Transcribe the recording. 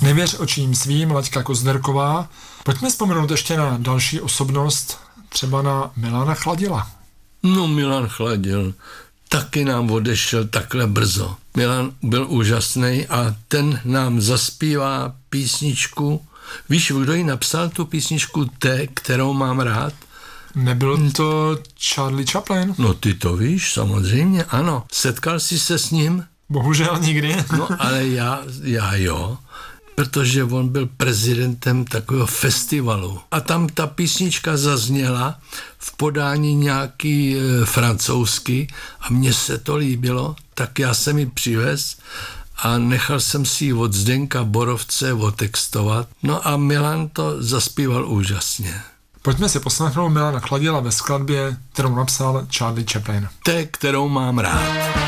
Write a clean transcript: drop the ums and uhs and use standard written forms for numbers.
Nevěř očím svým, Laďka Kozderková. Pojďme vzpomenout ještě na další osobnost, třeba na Milana Chladila. No, Milan Chladil taky nám odešel takhle brzo. Milan byl úžasný a ten nám zaspívá písničku. Víš, kdo ji napsal, tu písničku kterou mám rád? Nebyl to Charlie Chaplin? No ty to víš, samozřejmě, ano. Setkal jsi se s ním? Bohužel nikdy. No ale já jo, protože on byl prezidentem takového festivalu. A tam ta písnička zazněla v podání nějaký francouzsky a mně se to líbilo, tak já jsem ji přivez a nechal jsem si ji od Zdenka Borovce otextovat. No a Milan to zaspíval úžasně. Pojďme si poslechnout Milana Chladila ve skladbě, kterou napsal Charlie Chaplin. Kterou mám rád.